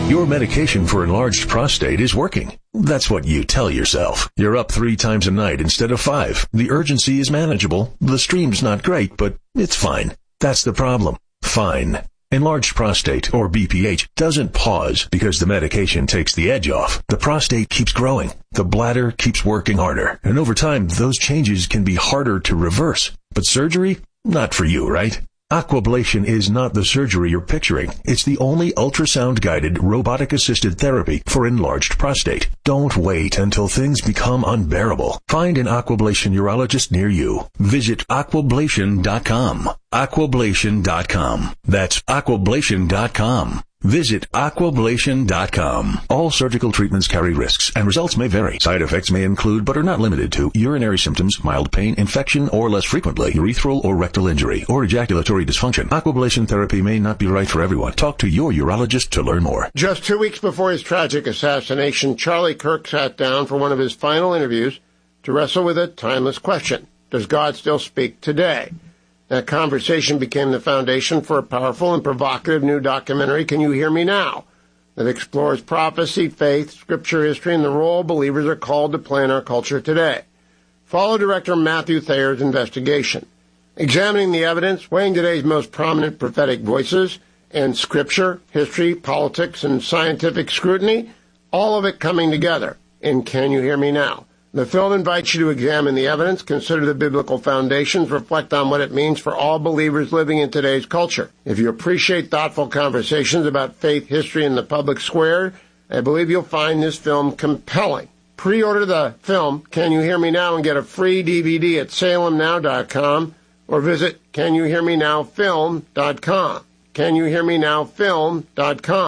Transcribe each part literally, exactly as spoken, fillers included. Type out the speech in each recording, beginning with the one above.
Your medication for enlarged prostate is working. That's what you tell yourself. You're up three times a night instead of five. The urgency is manageable. The stream's not great, but it's fine. That's the problem. Fine. Enlarged prostate, or B P H, doesn't pause because the medication takes the edge off. The prostate keeps growing. The bladder keeps working harder. And over time, those changes can be harder to reverse. But surgery? Not for you, right? Aquablation is not the surgery you're picturing. It's the only ultrasound-guided, robotic-assisted therapy for enlarged prostate. Don't wait until things become unbearable. Find an Aquablation urologist near you. Visit aquablation dot com. aquablation dot com. That's aquablation dot com. Visit aquablation dot com. All surgical treatments carry risks, and results may vary. Side effects may include, but are not limited to, urinary symptoms, mild pain, infection, or less frequently, urethral or rectal injury, or ejaculatory dysfunction. Aquablation therapy may not be right for everyone. Talk to your urologist to learn more. Just two weeks before his tragic assassination, Charlie Kirk sat down for one of his final interviews to wrestle with a timeless question. Does God still speak today? That conversation became the foundation for a powerful and provocative new documentary, Can You Hear Me Now?, that explores prophecy, faith, scripture, history, and the role believers are called to play in our culture today. Follow director Matthew Thayer's investigation, examining the evidence, weighing today's most prominent prophetic voices, and scripture, history, politics, and scientific scrutiny, all of it coming together in Can You Hear Me Now? The film invites you to examine the evidence, consider the biblical foundations, reflect on what it means for all believers living in today's culture. If you appreciate thoughtful conversations about faith, history, and the public square, I believe you'll find this film compelling. Pre-order the film, Can You Hear Me Now?, and get a free D V D at salem now dot com or visit can you hear me now film dot com. can you hear me now film dot com.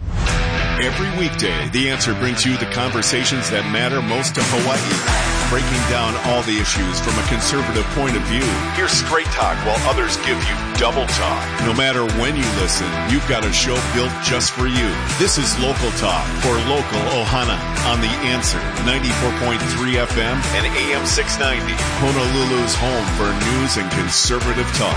Every weekday, The Answer brings you the conversations that matter most to Hawaii, breaking down all the issues from a conservative point of view. Hear straight talk while others give you double talk. No matter when you listen, you've got a show built just for you. This is Local Talk for local Ohana on The Answer, ninety-four point three F M and A M six ninety, Honolulu's home for news and conservative talk.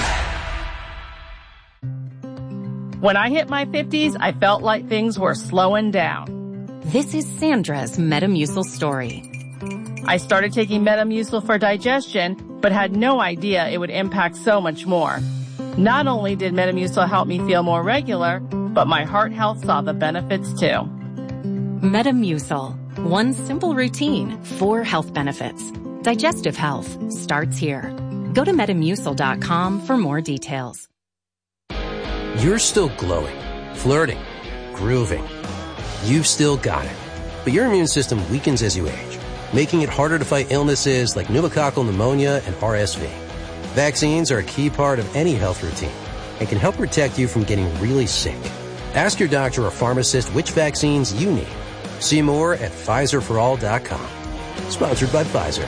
When I hit my fifties, I felt like things were slowing down. This is Sandra's Metamucil story. I started taking Metamucil for digestion, but had no idea it would impact so much more. Not only did Metamucil help me feel more regular, but my heart health saw the benefits too. Metamucil. One simple routine, four health benefits. Digestive health starts here. Go to metamucil dot com for more details. You're still glowing, flirting, grooving. You've still got it. But your immune system weakens as you age, making it harder to fight illnesses like pneumococcal pneumonia and R S V. Vaccines are a key part of any health routine and can help protect you from getting really sick. Ask your doctor or pharmacist which vaccines you need. See more at Pfizer for all dot com. Sponsored by Pfizer.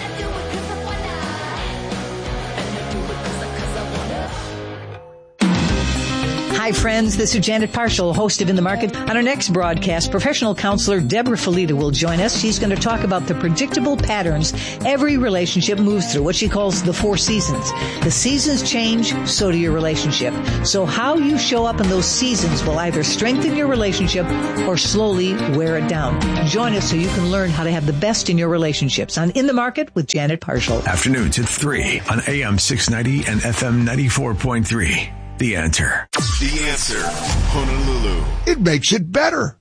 Hi, friends. This is Janet Parshall, host of In the Market. On our next broadcast, professional counselor Deborah Felita will join us. She's going to talk about the predictable patterns every relationship moves through, what she calls the four seasons. The seasons change, so do your relationship. So how you show up in those seasons will either strengthen your relationship or slowly wear it down. Join us so you can learn how to have the best in your relationships on In the Market with Janet Parshall. Afternoons at three on A M six ninety and F M ninety-four point three. The Answer. The Answer, Honolulu. It makes it better.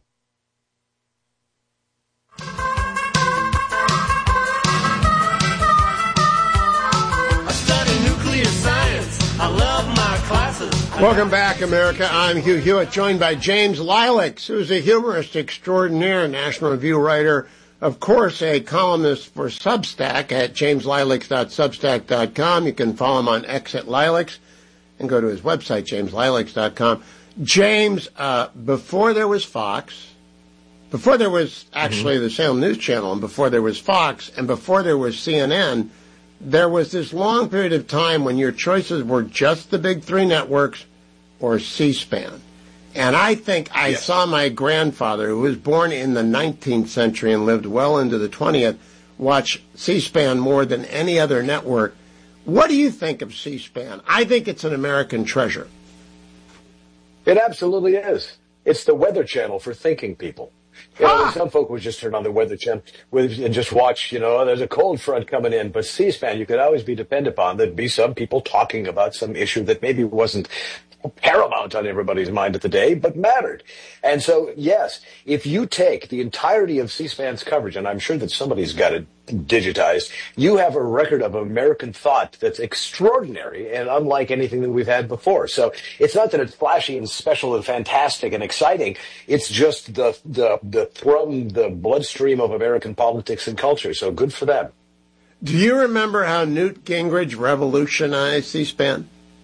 I study nuclear science. I love my classes. Welcome back, America. I'm Hugh Hewitt, joined by James Lileks, who's a humorist extraordinaire, National Review writer, of course, a columnist for Substack at james lileks dot substack dot com. You can follow him on X at Lileks. And go to his website, james lileks dot com. James, uh, before there was Fox, before there was actually mm-hmm. the Salem News Channel, and before there was Fox, and before there was C N N, there was this long period of time when your choices were just the big three networks or C-SPAN. And I think I yes. saw my grandfather, who was born in the nineteenth century and lived well into the twentieth, watch C-SPAN more than any other network. What do you think of C-SPAN? I think it's an American treasure. It absolutely is. It's the Weather Channel for thinking people. You know, ah. Some folk would just turn on the Weather Channel and just watch, you know, there's a cold front coming in. But C-SPAN, you could always be dependent upon. There'd be some people talking about some issue that maybe wasn't paramount on everybody's mind at the day, but mattered. And so, yes, if you take the entirety of C-SPAN's coverage, and I'm sure that somebody's got it digitized, you have a record of American thought that's extraordinary and unlike anything that we've had before. So it's not that it's flashy and special and fantastic and exciting. It's just the, the, the from the bloodstream of American politics and culture. So good for them. Do you remember how Newt Gingrich revolutionized C-SPAN?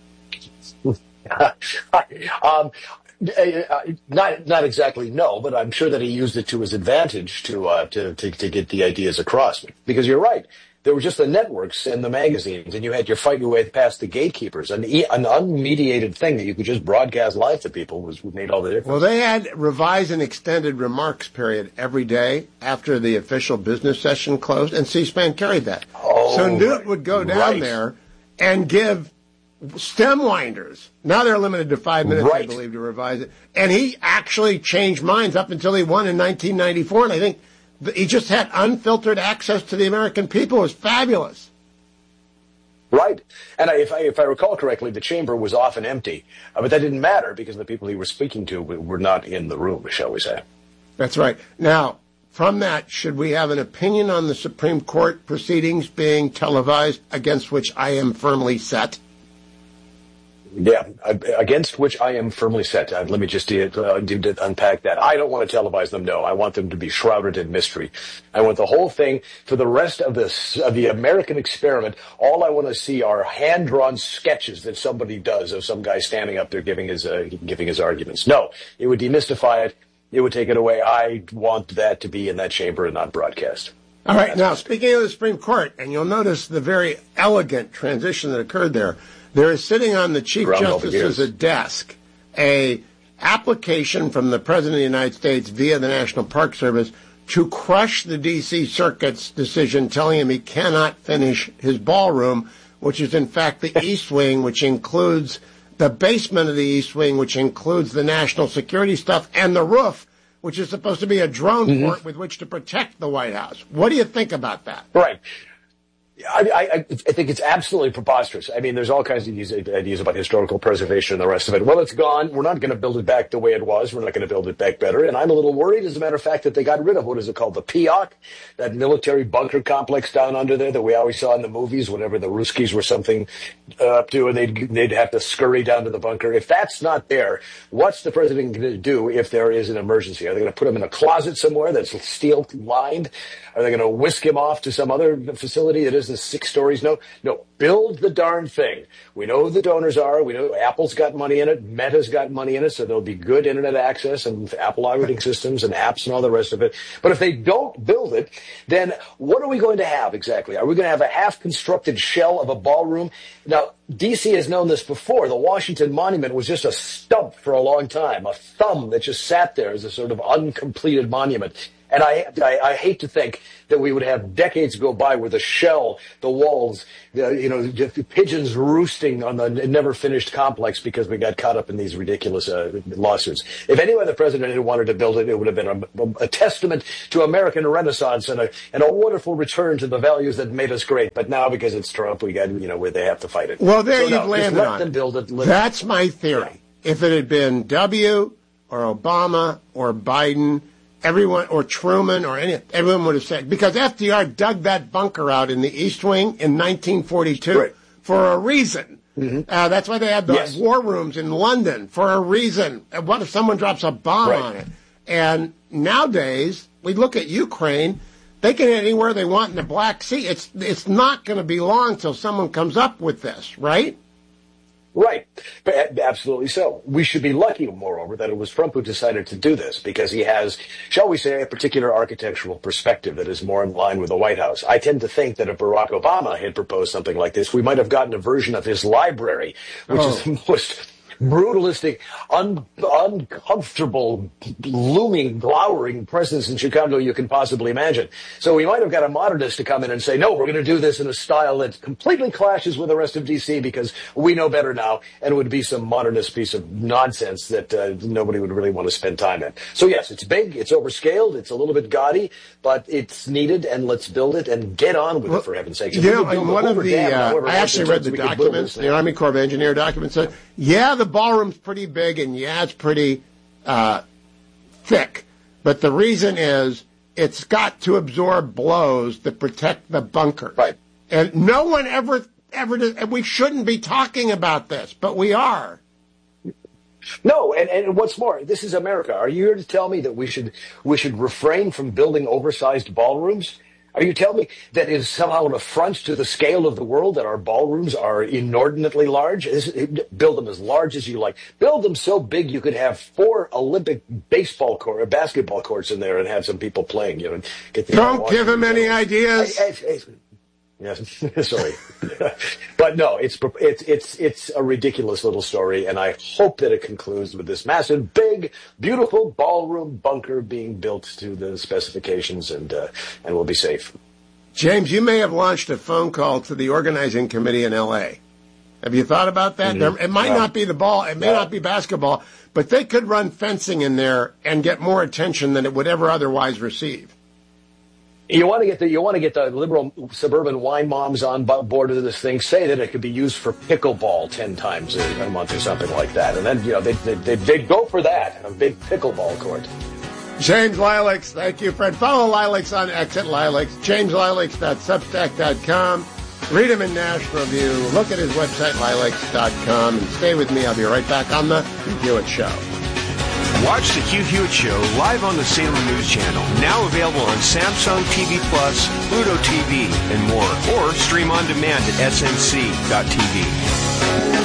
um, not not exactly no, but I'm sure that he used it to his advantage to uh, to, to to get the ideas across. Because you're right, there were just the networks and the magazines, and you had your fight your way past the gatekeepers. An, an unmediated thing that you could just broadcast live to people was what made all the difference. Well, they had revised and extended remarks period every day after the official business session closed, and C-SPAN carried that. Oh, so Newt would go down right. there and give stem winders. Now they're limited to five minutes, right. I believe, to revise it. And he actually changed minds up until he won in nineteen ninety-four. And I think he just had unfiltered access to the American people. It was fabulous. Right. And I, if, I, if I recall correctly, the chamber was often empty. Uh, but that didn't matter because the people he was speaking to were not in the room, shall we say. That's right. Now, from that, should we have an opinion on the Supreme Court proceedings being televised, against which I am firmly set? Yeah, against which I am firmly set. Uh, let me just uh, unpack that. I don't want to televise them, no. I want them to be shrouded in mystery. I want the whole thing, for the rest of this, of the American experiment, all I want to see are hand-drawn sketches that somebody does of some guy standing up there giving his, uh, giving his arguments. No, it would demystify it. It would take it away. I want that to be in that chamber and not broadcast. All right, now, speaking of the Supreme Court, and you'll notice the very elegant transition that occurred there, there is sitting on the Chief Justice's desk a application from the President of the United States via the National Park Service to crush the D C Circuit's decision telling him he cannot finish his ballroom, which is in fact the East Wing, which includes the basement of the East Wing, which includes the national security stuff, and the roof, which is supposed to be a drone mm-hmm. port with which to protect the White House. What do you think about that? Right. I, I, I think it's absolutely preposterous. I mean, there's all kinds of these ideas about historical preservation and the rest of it. Well, it's gone. We're not going to build it back the way it was. We're not going to build it back better. And I'm a little worried, as a matter of fact, that they got rid of, what is it called, the P O C, that military bunker complex down under there that we always saw in the movies whenever the Ruskies were something uh, up to, and they'd, they'd have to scurry down to the bunker. If that's not there, what's the president going to do if there is an emergency? Are they going to put him in a closet somewhere that's steel-lined? Are they going to whisk him off to some other facility that isn't six stories? No, no. Build the darn thing. We know who the donors are. We know Apple's got money in it. Meta's got money in it, so there'll be good internet access and Apple operating systems and apps and all the rest of it. But if they don't build it, then what are we going to have exactly? Are we going to have a half-constructed shell of a ballroom? Now, D C has known this before. The Washington Monument was just a stump for a long time, a thumb that just sat there as a sort of uncompleted monument. And I, I, I hate to think that we would have decades go by with the shell, the walls, the, you know, the pigeons roosting on the never finished complex because we got caught up in these ridiculous uh, lawsuits. If any other president had wanted to build it, it would have been a, a testament to American Renaissance and a, and a wonderful return to the values that made us great. But now, because it's Trump, we got, you know, where they have to fight it. Well, there so, you've no, landed let on them it. Build it. That's my theory. If it had been W or Obama or Biden, everyone, or Truman, or any, everyone would have said, because F D R dug that bunker out in the East Wing in nineteen forty-two right. for a reason. Mm-hmm. Uh, that's why they had the yes. war rooms in London, for a reason. What if someone drops a bomb right. on it? And nowadays, we look at Ukraine, they can hit anywhere they want in the Black Sea. It's, it's not going to be long till someone comes up with this, right? Right. Absolutely so. We should be lucky, moreover, that it was Trump who decided to do this because he has, shall we say, a particular architectural perspective that is more in line with the White House. I tend to think that if Barack Obama had proposed something like this, we might have gotten a version of his library, which oh. is the most brutalistic, un, uncomfortable, looming, glowering presence in Chicago you can possibly imagine. So we might have got a modernist to come in and say, no, we're going to do this in a style that completely clashes with the rest of D C because we know better now, and it would be some modernist piece of nonsense that uh, nobody would really want to spend time in. So yes, it's big, it's overscaled, it's a little bit gaudy, but it's needed, and let's build it and get on with well, it, for heaven's sake. You know, in one of the, uh, I actually read the documents, the Army Corps of Engineer documents said, yeah, the ballroom's pretty big, and yeah, it's pretty uh, thick, but the reason is it's got to absorb blows that protect the bunker. Right. And no one ever, ever does, and we shouldn't be talking about this, but we are. No, and, and what's more, this is America. Are you here to tell me that we should we should refrain from building oversized ballrooms? Are you telling me that it is somehow an affront to the scale of the world that our ballrooms are inordinately large? Is, build them as large as you like. Build them so big you could have four Olympic baseball court or basketball courts in there and have some people playing. You know, get the Don't give him any ideas. I, I, I, Yes, sorry, but no, it's it's it's it's a ridiculous little story, and I hope that it concludes with this massive, big, beautiful ballroom bunker being built to the specifications, and uh, and we'll be safe. James, you may have launched a phone call to the organizing committee in L A. Have you thought about that? Mm-hmm. There, it might yeah. not be the ball, it may yeah. not be basketball, but they could run fencing in there and get more attention than it would ever otherwise receive. You want to get the you want to get the liberal suburban wine moms on board with this thing. Say that it could be used for pickleball ten times a month or something like that, and then you know they they they they'd go for that, a big pickleball court. James Lileks, thank you, friend. Follow Lileks on X at Lileks. James Lileks dot substack dot com. Read him in National Review. Look at his website Lileks dot com, and stay with me. I'll be right back on the Hugh Hewitt Show. Watch the Hugh Hewitt Show live on the Salem News Channel, now available on Samsung T V Plus, Pluto T V, and more, or stream on demand at S N C dot T V.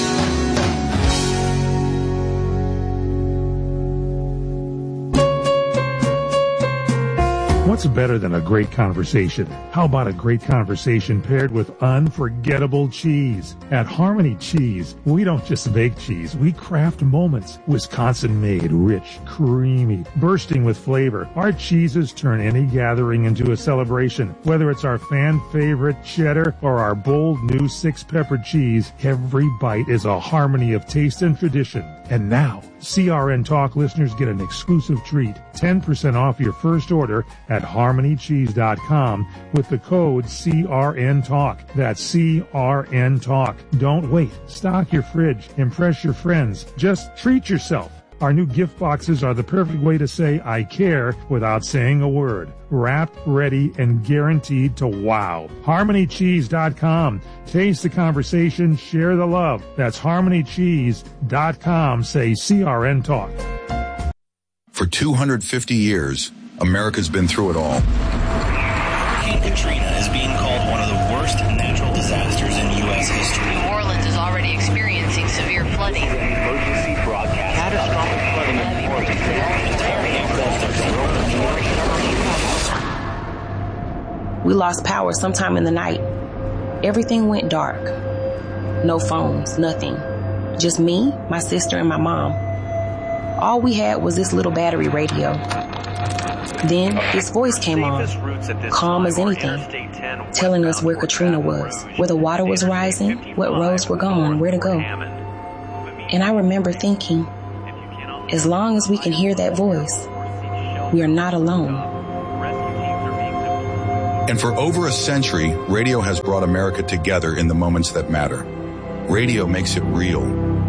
What's better than a great conversation? How about a great conversation paired with unforgettable cheese? At Harmony Cheese, we don't just make cheese, we craft moments. Wisconsin-made, rich, creamy, bursting with flavor. Our cheeses turn any gathering into a celebration. Whether it's our fan-favorite cheddar or our bold new six-pepper cheese, every bite is a harmony of taste and tradition. And now, C R N Talk listeners get an exclusive treat, ten percent off your first order at harmony cheese dot com with the code C R N Talk. That's C R N Talk. Don't wait. Stock your fridge. Impress your friends. Just treat yourself. Our new gift boxes are the perfect way to say I care without saying a word. Wrapped, ready, and guaranteed to wow. harmony cheese dot com. Taste the conversation, share the love. That's harmony cheese dot com. Say C R N Talk. For two hundred fifty years, America's been through it all. Hurricane Katrina is being called one of the worst natural disasters in U S history. New Orleans is already experiencing severe flooding. Emergency broadcast. Catastrophic flooding. We lost power sometime in the night. Everything went dark. No phones, nothing. Just me, my sister, and my mom. All we had was this little battery radio. Then this voice came on, calm as anything, telling us where Katrina was, where the water was rising, what roads were gone, where to go. And I remember thinking, as long as we can hear that voice, we are not alone. And for over a century, radio has brought America together in the moments that matter. Radio makes it real.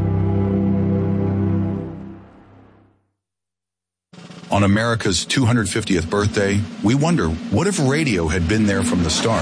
On America's two hundred fiftieth birthday, we wonder, what if radio had been there from the start?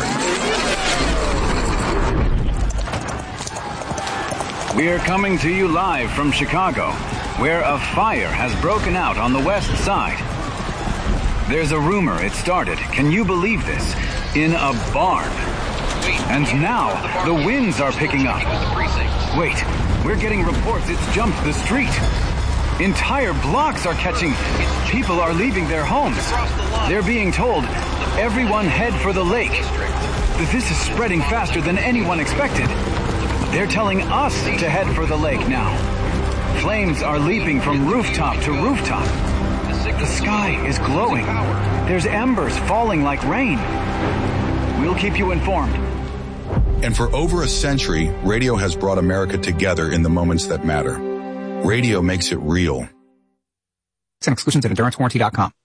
We're coming to you live from Chicago, where a fire has broken out on the west side. There's a rumor it started, can you believe this, in a barn. And now, the winds are picking up. Wait, we're getting reports it's jumped the street. Entire blocks are catching. People are leaving their homes. They're being told, everyone head for the lake. This is spreading faster than anyone expected. They're telling us to head for the lake now. Flames are leaping from rooftop to rooftop. The sky is glowing. There's embers falling like rain. We'll keep you informed. And for over a century, radio has brought America together in the moments that matter. Radio makes it real. And exclusions at endurance warranty dot com.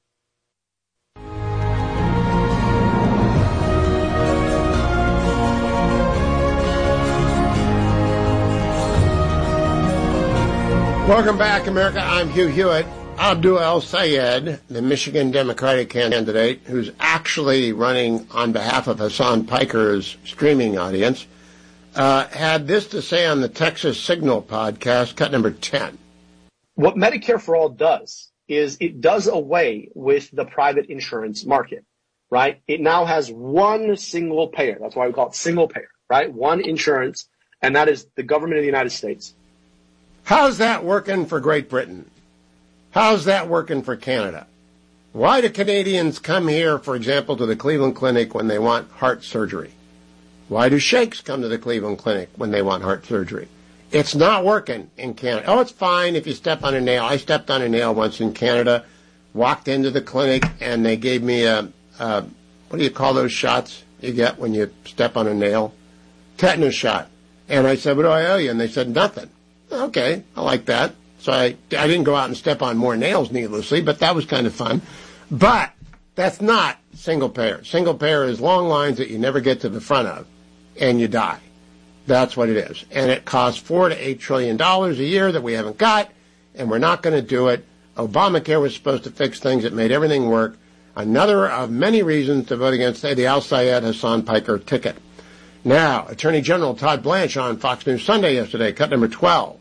Welcome back, America. I'm Hugh Hewitt. Abdul El-Sayed, the Michigan Democratic candidate, who's actually running on behalf of Hassan Piker's streaming audience, uh, had this to say on the Texas Signal podcast, cut number ten. What Medicare for All does is it does away with the private insurance market, right? It now has one single payer. That's why we call it single payer, right? One insurance, and that is the government of the United States. How's that working for Great Britain? How's that working for Canada? Why do Canadians come here, for example, to the Cleveland Clinic when they want heart surgery? Why do sheikhs come to the Cleveland Clinic when they want heart surgery? It's not working in Canada. Oh, it's fine if you step on a nail. I stepped on a nail once in Canada, walked into the clinic, and they gave me a, a what do you call those shots you get when you step on a nail? Tetanus shot. And I said, what do I owe you? And they said, nothing. Okay, I like that. So I, I didn't go out and step on more nails needlessly, but that was kind of fun. But that's not single payer. Single payer is long lines that you never get to the front of, and you die. That's what it is. And it costs four to eight trillion dollars a year that we haven't got, and we're not going to do it. Obamacare was supposed to fix things. It made everything work. Another of many reasons to vote against the Al-Sayed Hassan Piker ticket. Now, Attorney General Todd Blanche on Fox News Sunday yesterday, cut number twelve.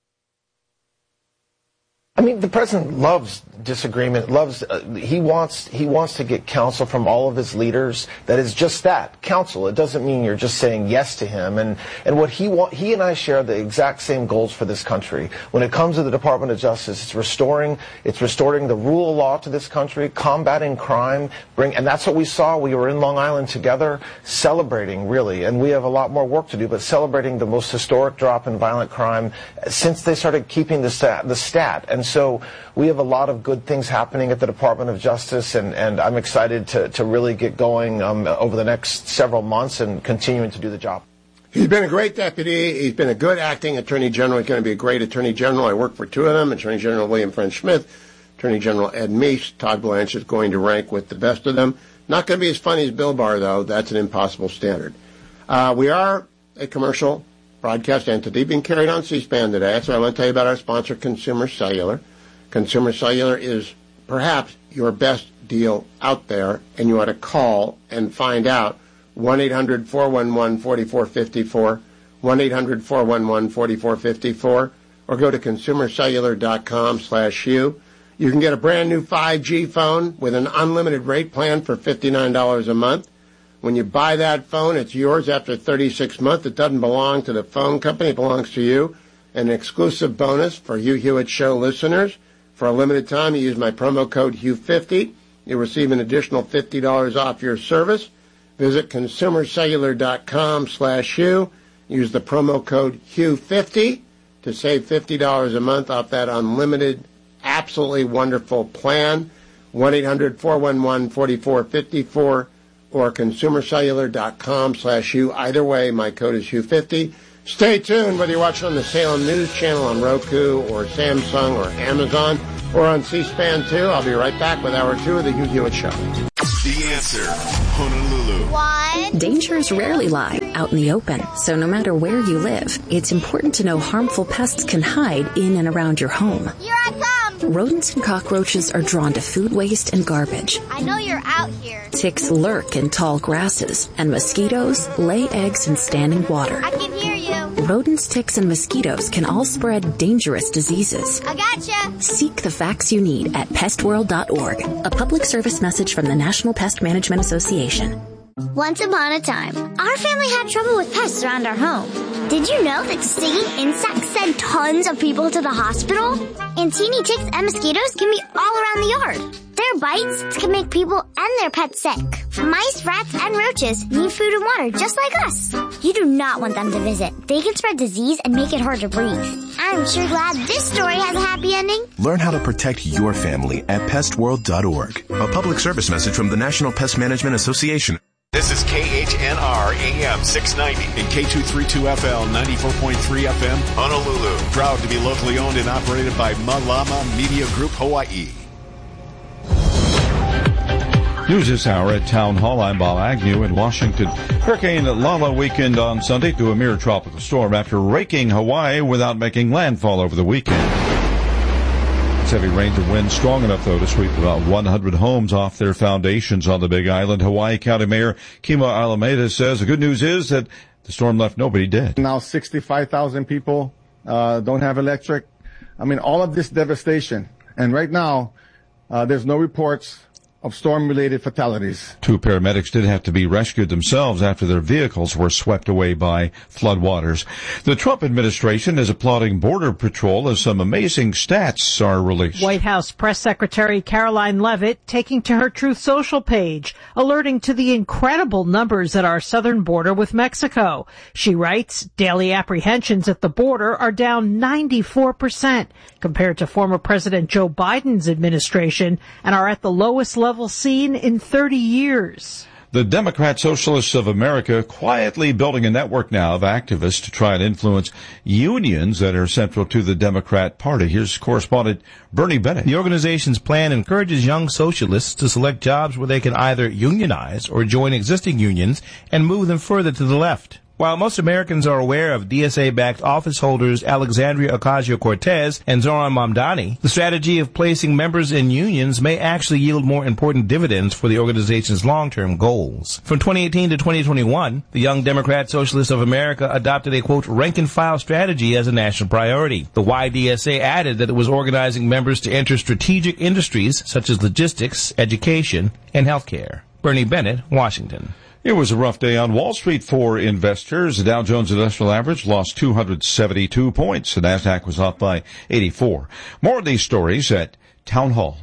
I mean, the president loves disagreement, loves, uh, he wants, he wants to get counsel from all of his leaders. That is just that, counsel. It doesn't mean you're just saying yes to him. And, and what he want, he and I share the exact same goals for this country. When it comes to the Department of Justice, it's restoring, it's restoring the rule of law to this country, combating crime, bring, and that's what we saw. We were in Long Island together, celebrating, really, and we have a lot more work to do, but celebrating the most historic drop in violent crime since they started keeping the stat, the stat. And so we have a lot of good things happening at the Department of Justice, and, and I'm excited to, to really get going um, over the next several months and continuing to do the job. He's been a great deputy. He's been a good acting attorney general. He's going to be a great attorney general. I work for two of them, Attorney General William French Smith, Attorney General Ed Meese. Todd Blanche is going to rank with the best of them. Not going to be as funny as Bill Barr, though. That's an impossible standard. Uh, we are a commercial broadcast entity being carried on C-SPAN today. So I want to tell you about our sponsor, Consumer Cellular. Consumer Cellular is perhaps your best deal out there, and you ought to call and find out. one eight hundred four one one four four five four, one eight hundred four one one four four five four, or go to consumer cellular dot com slash you. You can get a brand new five G phone with an unlimited rate plan for fifty-nine dollars a month. When you buy that phone, it's yours after thirty-six months. It doesn't belong to the phone company. It belongs to you. An exclusive bonus for you Hewitt Show listeners. For a limited time, you use my promo code Hugh fifty. You'll receive an additional fifty dollars off your service. Visit consumer cellular dot com slash Hugh. Use the promo code Hugh fifty to save fifty dollars a month off that unlimited, absolutely wonderful plan. one eight hundred four one one four four five four or consumer cellular dot com slash Hugh. Either way, my code is Hugh fifty. Stay tuned, whether you're watching on the Salem News Channel on Roku or Samsung or Amazon or on C-SPAN two. I'll be right back with hour two of the Hugh Hewitt Show. The Answer, Honolulu. One. Dangers rarely lie out in the open, so no matter where you live, it's important to know harmful pests can hide in and around your home. Here I come! Rodents and cockroaches are drawn to food waste and garbage. I know you're out here. Ticks lurk in tall grasses, and mosquitoes lay eggs in standing water. I can hear you. Rodents, ticks, and mosquitoes can all spread dangerous diseases. I gotcha. Seek the facts you need at pest world dot org. A public service message from the National Pest Management Association. Once upon a time, our family had trouble with pests around our home. Did you know that stinging insects send tons of people to the hospital? And teeny ticks and mosquitoes can be all around the yard. They're Their bites can make people and their pets sick. Mice, rats, and roaches need food and water just like us. You do not want them to visit. They can spread disease and make it hard to breathe. I'm sure glad this story has a happy ending. Learn how to protect your family at pest world dot org. A public service message from the National Pest Management Association. This is K H N R A M six ninety and K two thirty-two F L ninety-four point three F M Honolulu. Proud to be locally owned and operated by Malama Media Group Hawaii. News this hour at Town Hall. I'm Bob Agnew in Washington. Hurricane Lala weakened on Sunday through a mere tropical storm after raking Hawaii without making landfall over the weekend. It's heavy rains and winds strong enough, though, to sweep about one hundred homes off their foundations on the Big Island. Hawaii County Mayor Kima Alameda says the good news is that the storm left nobody dead. Now sixty-five thousand people uh, don't have electric. I mean, all of this devastation. And right now, uh, there's no reports of storm-related fatalities. Two paramedics did have to be rescued themselves after their vehicles were swept away by floodwaters. The Trump administration is applauding Border Patrol as some amazing stats are released. White House Press Secretary Caroline Leavitt taking to her Truth Social page, alerting to the incredible numbers at our southern border with Mexico. She writes, daily apprehensions at the border are down ninety-four percent compared to former President Joe Biden's administration and are at the lowest level level seen in thirty years. The Democrat Socialists of America quietly building a network now of activists to try and influence unions that are central to the Democrat Party. Here's correspondent Bernie Bennett. The organization's plan encourages young socialists to select jobs where they can either unionize or join existing unions and move them further to the left. While most Americans are aware of D S A-backed office holders Alexandria Ocasio-Cortez and Zoran Mamdani, the strategy of placing members in unions may actually yield more important dividends for the organization's long-term goals. From twenty eighteen to twenty twenty-one, the Young Democrat Socialists of America adopted a, quote, rank-and-file strategy as a national priority. The Y D S A added that it was organizing members to enter strategic industries such as logistics, education, and healthcare. Bernie Bennett, Washington. It was a rough day on Wall Street for investors. The Dow Jones Industrial Average lost two hundred seventy-two points. The Nasdaq was off by eighty-four. More of these stories at Town Hall.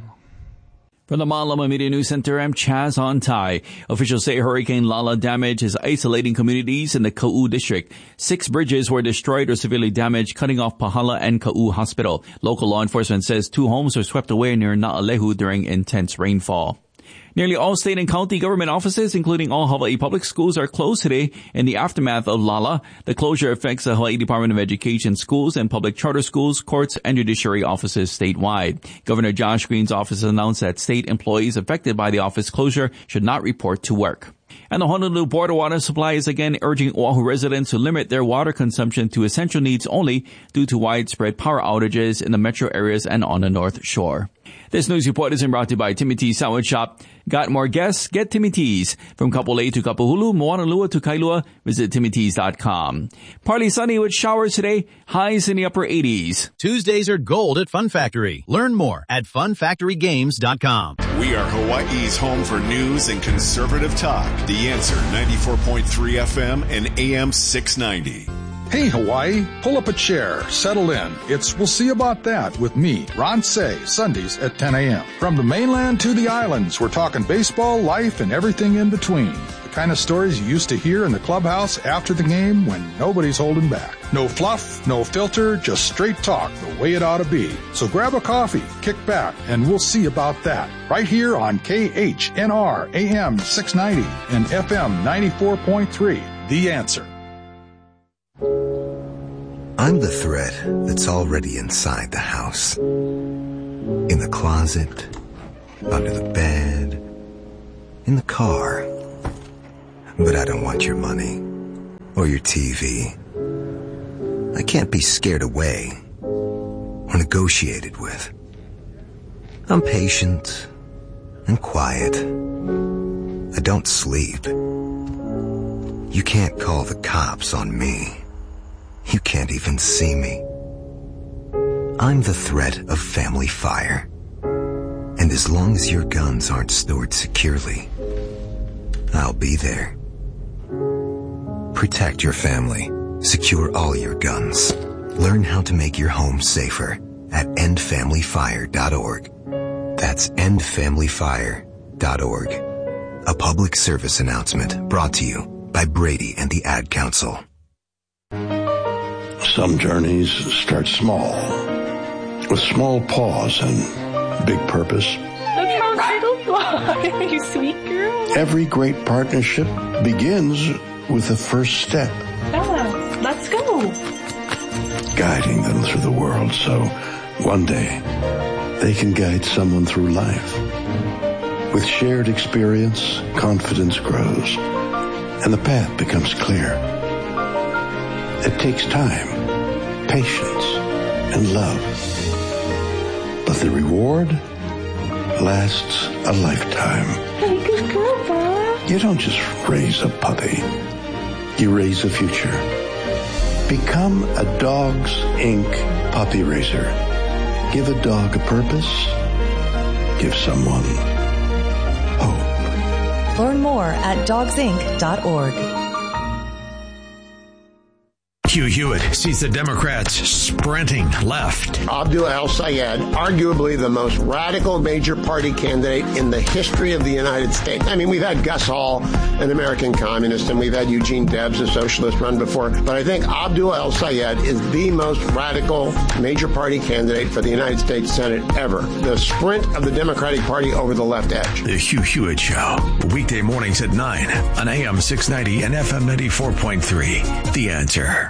From the Malama Media News Center, I'm Chaz Ontai. Officials say Hurricane Lala damage is isolating communities in the Ka'u district. Six bridges were destroyed or severely damaged, cutting off Pahala and Ka'u Hospital. Local law enforcement says two homes were swept away near Na'alehu during intense rainfall. Nearly all state and county government offices, including all Hawaii public schools, are closed today in the aftermath of Lala. The closure affects the Hawaii Department of Education schools and public charter schools, courts, and judiciary offices statewide. Governor Josh Green's office announced that state employees affected by the office closure should not report to work. And the Honolulu Board of Water Supply is again urging Oahu residents to limit their water consumption to essential needs only due to widespread power outages in the metro areas and on the North Shore. This news report is brought to you by Timmy T's Sandwich Shop. Got more guests? Get Timmy T's. From Kapolei to Kapahulu, Moanalua to Kailua, visit timmy t's dot com. Partly sunny with showers today, highs in the upper eighties. Tuesdays are gold at Fun Factory. Learn more at fun factory games dot com. We are Hawaii's home for news and conservative talk. The Answer, ninety-four point three F M and A M six ninety. Hey, Hawaii, pull up a chair, settle in. It's We'll See About That with me, Ron Say, Sundays at ten a.m. From the mainland to the islands, we're talking baseball, life, and everything in between. The kind of stories you used to hear in the clubhouse after the game when nobody's holding back. No fluff, no filter, just straight talk the way it ought to be. So grab a coffee, kick back, and we'll see about that. Right here on K H N R A M six ninety and F M ninety-four point three. The Answer. I'm the threat that's already inside the house. In the closet, under the bed, in the car. But I don't want your money or your T V. I can't be scared away or negotiated with. I'm patient and quiet. I don't sleep. You can't call the cops on me. You can't even see me. I'm the threat of family fire. And as long as your guns aren't stored securely, I'll be there. Protect your family. Secure all your guns. Learn how to make your home safer at end family fire dot org. That's end family fire dot org. A public service announcement brought to you by Brady and the Ad Council. Some journeys start small, with small pause and big purpose. Look how little fly, you sweet girl. Every great partnership begins with the first step. Bella, let's go. Guiding them through the world so one day they can guide someone through life. With shared experience, confidence grows, and the path becomes clear. It takes time, patience, and love. But the reward lasts a lifetime. Hey, good girl, Bob. You don't just raise a puppy. You raise a future. Become a Dogs Incorporated puppy raiser. Give a dog a purpose. Give someone hope. Learn more at dogs inc dot org. Hugh Hewitt sees the Democrats sprinting left. Abdul El-Sayed, arguably the most radical major party candidate in the history of the United States. I mean, we've had Gus Hall, an American communist, and we've had Eugene Debs, a socialist, run before. But I think Abdul El-Sayed is the most radical major party candidate for the United States Senate ever. The sprint of the Democratic Party over the left edge. The Hugh Hewitt Show, weekday mornings at nine on A M six ninety and F M ninety-four point three. The Answer.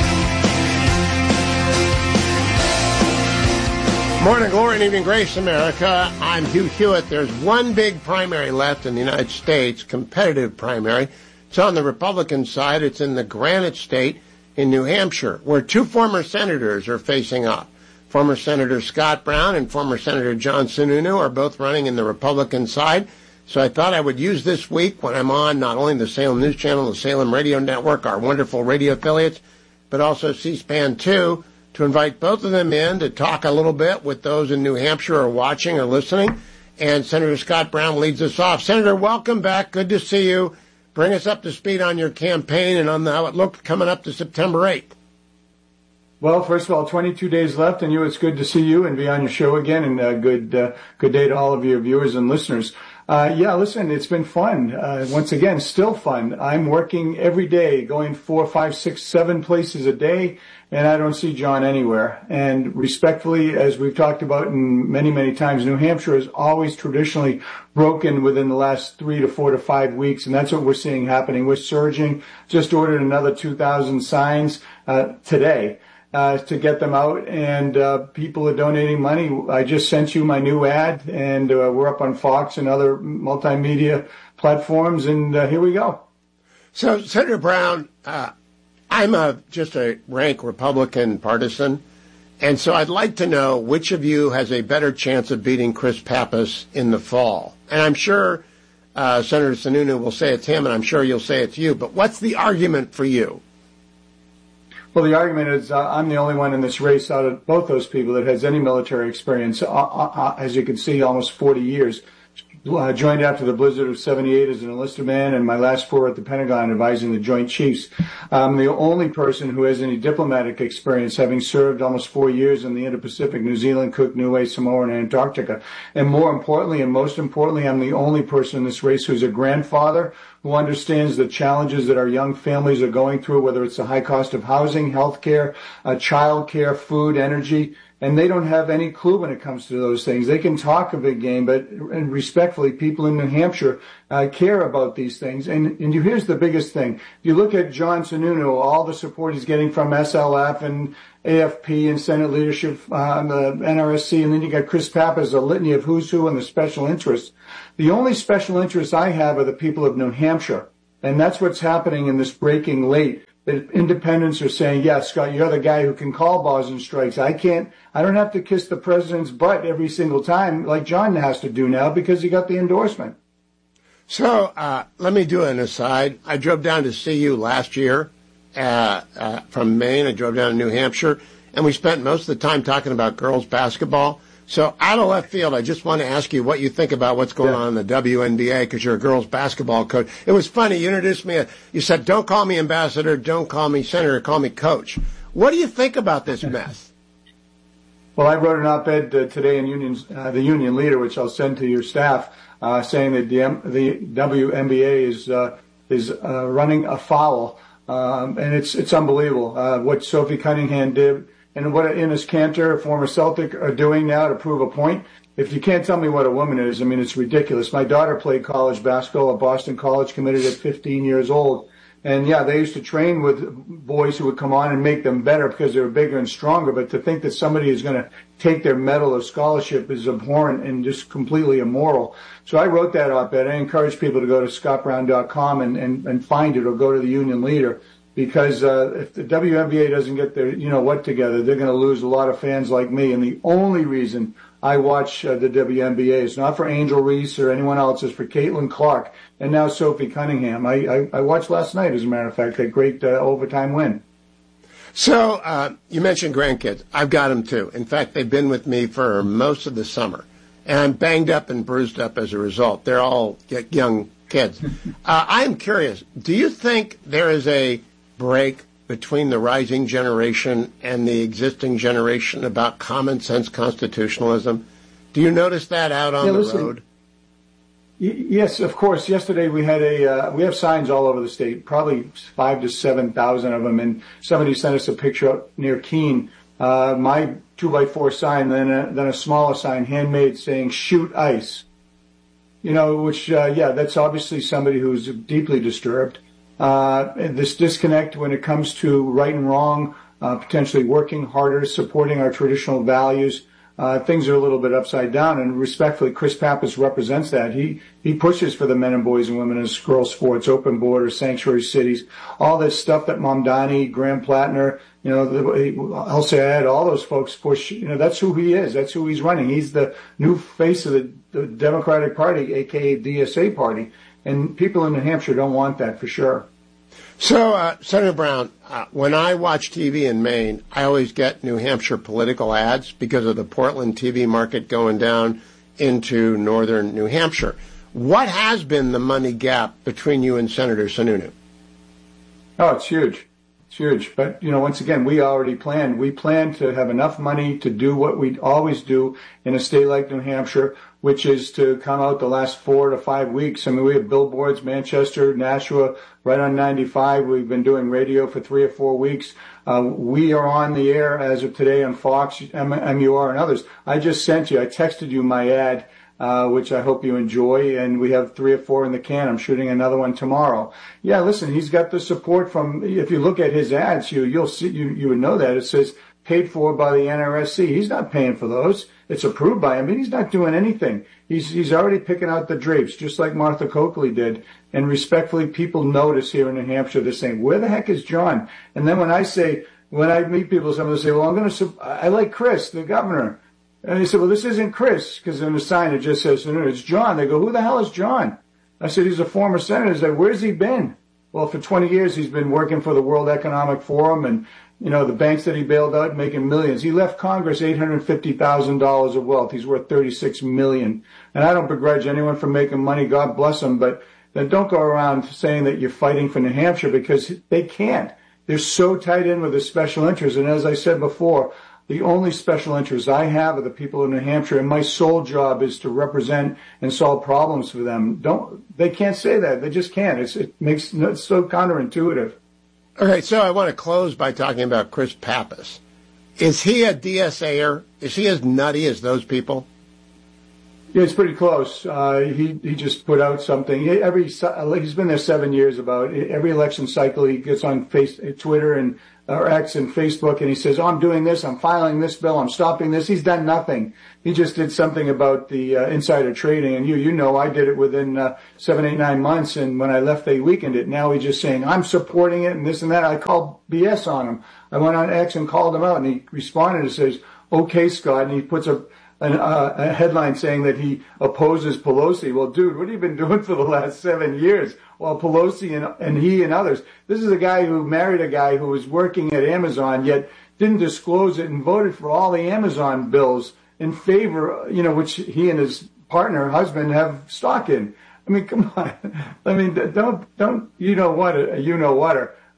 Morning glory and evening grace, America. I'm Hugh Hewitt. There's one big primary left in the United States, competitive primary. It's on the Republican side. It's in the Granite State in New Hampshire, where two former senators are facing off. Former Senator Scott Brown and former Senator John Sununu are both running in the Republican side. So I thought I would use this week when I'm on not only the Salem News Channel, the Salem Radio Network, our wonderful radio affiliates, but also C-SPAN two, to invite both of them in to talk a little bit with those in New Hampshire who are watching or listening. And Senator Scott Brown leads us off. Senator, welcome back. Good to see you. Bring us up to speed on your campaign and on how it looked coming up to September eighth. Well, first of all, twenty-two days left, and you, it's good to see you and be on your show again, and uh, good uh, good day to all of your viewers and listeners. Uh, yeah, listen, it's been fun. Uh, once again, still fun. I'm working every day, going four, five, six, seven places a day, and I don't see John anywhere. And respectfully, as we've talked about in many, many times, New Hampshire has always traditionally broken within the last three to four to five weeks, and that's what we're seeing happening. We're surging. Just ordered another two thousand signs uh, today. Uh, to get them out, and uh, people are donating money. I just sent you my new ad, and uh, we're up on Fox and other multimedia platforms, and uh, here we go. So, Senator Brown, uh, I'm a just a rank Republican partisan, and so I'd like to know which of you has a better chance of beating Chris Pappas in the fall. And I'm sure uh, Senator Sununu will say it's him, and I'm sure you'll say it's you, but what's the argument for you? Well, the argument is uh, I'm the only one in this race out of both those people that has any military experience. Uh, uh, as you can see, almost forty years. Uh, joined after the blizzard of seventy-eight as an enlisted man, and my last four at the Pentagon advising the Joint Chiefs. I'm the only person who has any diplomatic experience, having served almost four years in the Indo-Pacific, New Zealand, Cook, Niue, Samoa, and Antarctica. And more importantly, and most importantly, I'm the only person in this race who's a grandfather who understands the challenges that our young families are going through, whether it's the high cost of housing, health care, uh, child care, food, energy. And they don't have any clue when it comes to those things. They can talk a big game, but and respectfully, people in New Hampshire uh, care about these things. And, and you, here's the biggest thing. If you look at John Sununu, all the support he's getting from S L F and A F P and Senate leadership, uh, the N R S C, and then you got Chris Pappas, a litany of who's who and the special interests. The only special interests I have are the people of New Hampshire. And that's what's happening in this breaking late. The independents are saying, yeah, Scott, you're the guy who can call balls and strikes. I can't, I don't have to kiss the president's butt every single time like John has to do now because he got the endorsement. So, uh, let me do an aside. I drove down to see you last year, uh, uh, from Maine. I drove down to New Hampshire, and we spent most of the time talking about girls basketball. So out of left field, I just want to ask you what you think about what's going yeah. on in the W N B A, because you're a girls basketball coach. It was funny. You introduced me. You said, don't call me ambassador, don't call me senator, call me coach. What do you think about this mess? Well, I wrote an op-ed uh, today in Unions, uh, the Union Leader, which I'll send to your staff, uh, saying that the, M- the W N B A is uh, is uh, running afoul, um, and it's it's unbelievable uh, what Sophie Cunningham did and what Enes Kanter, a former Celtic, are doing now to prove a point. If you can't tell me what a woman is, I mean, it's ridiculous. My daughter played college basketball at Boston College, committed at fifteen years old. And yeah, they used to train with boys who would come on and make them better because they were bigger and stronger. But to think that somebody is going to take their medal of scholarship is abhorrent and just completely immoral. So I wrote that op-ed. I encourage people to go to scott brown dot com and, and, and find it, or go to the Union Leader, because uh, if the W N B A doesn't get their, you know what, together, they're going to lose a lot of fans like me. And the only reason I watch uh, the W N B A is not for Angel Reese or anyone else. It's for Caitlin Clark and now Sophie Cunningham. I, I, I watched last night, as a matter of fact, that great uh, overtime win. So uh, you mentioned grandkids. I've got them, too. In fact, they've been with me for most of the summer. And I'm banged up and bruised up as a result. They're all young kids. uh, I'm curious, do you think there is a break between the rising generation and the existing generation about common sense constitutionalism? Do you notice that out on yeah, the listen, road? Y- yes, of course. Yesterday we had a uh, we have signs all over the state, probably five to seven thousand of them, and somebody sent us a picture up near Keene. Uh, my two by four sign, then a, then a smaller sign, handmade, saying "Shoot ICE." You know, which uh, yeah, that's obviously somebody who's deeply disturbed. Uh, this disconnect when it comes to right and wrong, uh, potentially working harder, supporting our traditional values, uh, things are a little bit upside down. And respectfully, Chris Pappas represents that. He he pushes for the men and boys and women and girls sports, open borders, sanctuary cities, all this stuff that Mamdani, Graham Plattner, you know, El Sayed, all those folks push. You know, that's who he is. That's who he's running. He's the new face of the, the Democratic Party, aka D S A party. And people in New Hampshire don't want that, for sure. So, uh, Senator Brown, uh, when I watch T V in Maine, I always get New Hampshire political ads because of the Portland T V market going down into northern New Hampshire. What has been the money gap between you and Senator Sununu? Oh, it's huge. It's huge. But, you know, once again, we already planned. We planned to have enough money to do what we always do in a state like New Hampshire, which is to come out the last four to five weeks. I mean, we have billboards, Manchester, Nashua, right on ninety-five. We've been doing radio for three or four weeks. Uh, we are on the air as of today on Fox, M U R, and others. I just sent you, I texted you my ad, uh, which I hope you enjoy, and we have three or four in the can. I'm shooting another one tomorrow. Yeah, listen, he's got the support from, if you look at his ads, you, you'll see, you, you would know that. It says paid for by the N R S C. He's not paying for those. It's approved by him, but he's not doing anything. He's he's already picking out the drapes, just like Martha Coakley did. And respectfully, people notice here in New Hampshire, they're saying, where the heck is John? And then when I say, when I meet people, some of them say, well, I'm going to, I like Chris, the governor. And they say, well, this isn't Chris, because in the sign it just says, no, it's John. They go, who the hell is John? I said, he's a former senator. They said, where's he been? Well, for twenty years, he's been working for the World Economic Forum and, you know, the banks that he bailed out, making millions. He left Congress eight hundred fifty thousand dollars of wealth. He's worth thirty-six million dollars. And I don't begrudge anyone for making money. God bless them. But then don't go around saying that you're fighting for New Hampshire, because they can't. They're so tied in with the special interests. And as I said before, the only special interests I have are the people of New Hampshire, and my sole job is to represent and solve problems for them. Don't, they can't say that. They just can't. It's, it makes, it's so counterintuitive. Okay, so I want to close by talking about Chris Pappas. Is he a D S A-er? Is he as nutty as those people? Yeah, it's pretty close. Uh, he he just put out something. Every he's been there seven years. About every election cycle, he gets on face, Twitter and or X and Facebook, and he says, "Oh, I'm doing this. I'm filing this bill. I'm stopping this." He's done nothing. He just did something about the uh, insider trading, and you you know I did it within uh, seven, eight, nine months. And when I left, they weakened it. Now he's just saying I'm supporting it and this and that. I called B S on him. I went on X and called him out, and he responded and says, "Okay, Scott," and he puts a An, uh, a headline saying that he opposes Pelosi. Well, dude, what have you been doing for the last seven years? Well, Pelosi and, and he and others. This is a guy who married a guy who was working at Amazon, yet didn't disclose it and voted for all the Amazon bills in favor, you know, which he and his partner, husband, have stock in. I mean, come on. I mean, don't, don't, you know what, you know what. I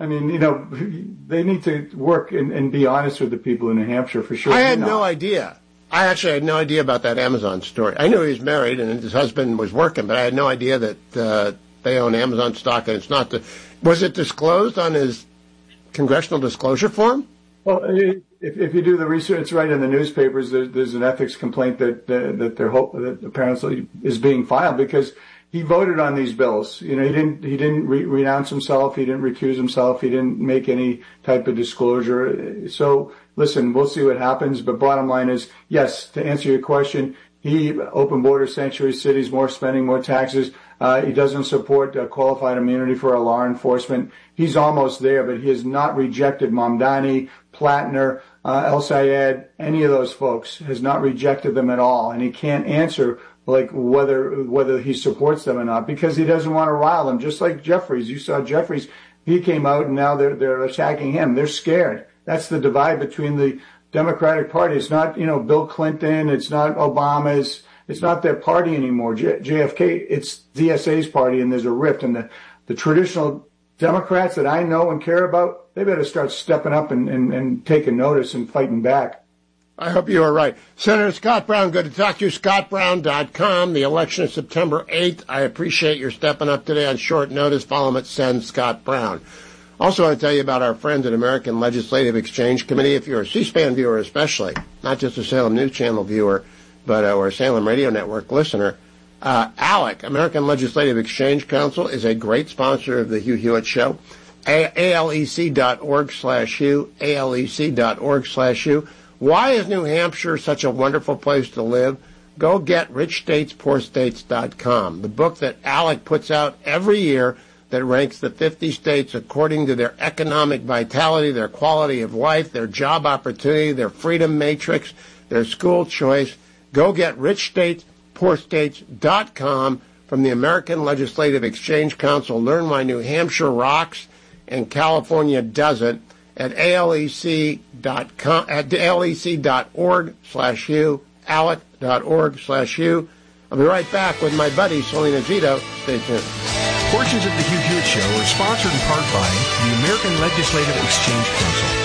I mean, you know, they need to work and, and be honest with the people in New Hampshire for sure. I had you know. no idea. I actually had no idea about that Amazon story. I knew he was married and his husband was working, but I had no idea that uh, they own Amazon stock, and it's not the. Was it disclosed on his congressional disclosure form? Well, if, if you do the research, it's right in the newspapers. There's, there's an ethics complaint that uh, that they're hope, that apparently is being filed because he voted on these bills. You know, he didn't he didn't re- renounce himself. He didn't recuse himself. He didn't make any type of disclosure. So listen, we'll see what happens. But bottom line is, yes, to answer your question, he open border sanctuary cities, more spending, more taxes. Uh, he doesn't support uh, qualified immunity for our law enforcement. He's almost there, but he has not rejected Mamdani, Platner, uh, El Sayed, any of those folks, has not rejected them at all. And he can't answer like whether whether he supports them or not because he doesn't want to rile them. Just like Jeffries. You saw Jeffries. He came out and now they're, they're attacking him. They're scared. That's the divide between the Democratic Party. It's not, you know, Bill Clinton. It's not Obama's. It's not their party anymore. J- JFK, it's D S A's party, and there's a rift. And the, the traditional Democrats that I know and care about, they better start stepping up and, and, and taking notice and fighting back. I hope you are right. Senator Scott Brown, good to talk to you, scott brown dot com. The election is September eighth. I appreciate your stepping up today on short notice. Follow him at Send Scott Brown. Also, I want to tell you about our friends at American Legislative Exchange Committee. If you're a C-SPAN viewer especially, not just a Salem News Channel viewer, but uh, or a Salem Radio Network listener, uh, ALEC, American Legislative Exchange Council, is a great sponsor of the Hugh Hewitt Show. A L E C dot org slash Hugh, A L E C dot org slash Hugh. Why is New Hampshire such a wonderful place to live? Go get rich states poor states dot com, the book that ALEC puts out every year that ranks the fifty states according to their economic vitality, their quality of life, their job opportunity, their freedom matrix, their school choice. Go get rich states poor states dot com from the American Legislative Exchange Council. Learn why New Hampshire rocks and California doesn't at A L E C dot com, at A L E C dot org slash Hugh, alec dot org slash Hugh. I'll be right back with my buddy Selena Zito. Stay tuned. Portions of the Hugh Hewitt Show are sponsored in part by the American Legislative Exchange Council.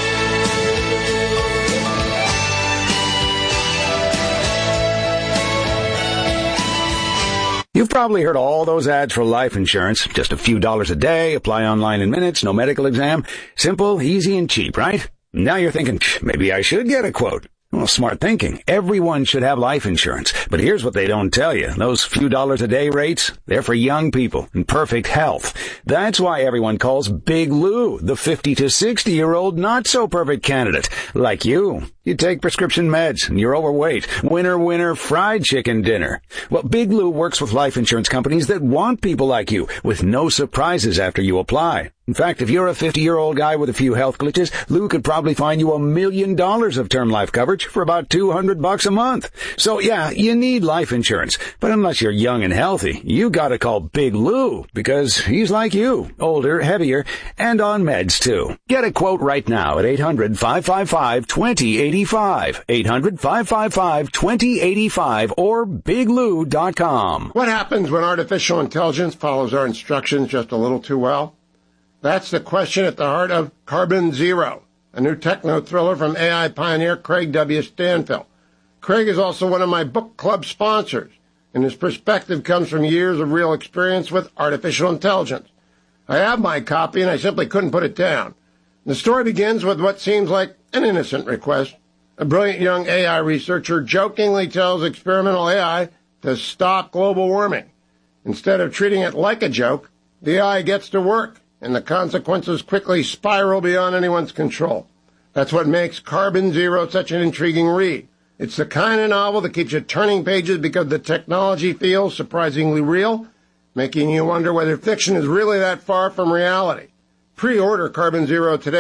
You've probably heard all those ads for life insurance. Just a few dollars a day, apply online in minutes, no medical exam. Simple, easy, and cheap, right? Now you're thinking, maybe I should get a quote. Well, smart thinking. Everyone should have life insurance. But here's what they don't tell you. Those few dollars a day rates, they're for young people in perfect health. That's why everyone calls Big Lou the fifty to sixty year old not so perfect candidate. Like you. You take prescription meds and you're overweight. Winner, winner, fried chicken dinner. Well, Big Lou works with life insurance companies that want people like you with no surprises after you apply. In fact, if you're a fifty-year-old guy with a few health glitches, Lou could probably find you a million dollars of term life coverage for about two hundred bucks a month. So yeah, you need life insurance. But unless you're young and healthy, you gotta call Big Lou because he's like you, older, heavier, and on meds too. Get a quote right now at eight hundred, five five five, two zero eight five, eight hundred, five five five, two zero eight five, or big lou dot com. What happens when artificial intelligence follows our instructions just a little too well? That's the question at the heart of Carbon Zero, a new techno thriller from A I pioneer Craig W. Stanfill. Craig is also one of my book club sponsors, and his perspective comes from years of real experience with artificial intelligence. I have my copy, and I simply couldn't put it down. The story begins with what seems like an innocent request. A brilliant young A I researcher jokingly tells experimental A I to stop global warming. Instead of treating it like a joke, the A I gets to work, and the consequences quickly spiral beyond anyone's control. That's what makes Carbon Zero such an intriguing read. It's the kind of novel that keeps you turning pages because the technology feels surprisingly real, making you wonder whether fiction is really that far from reality. Pre-order Carbon Zero today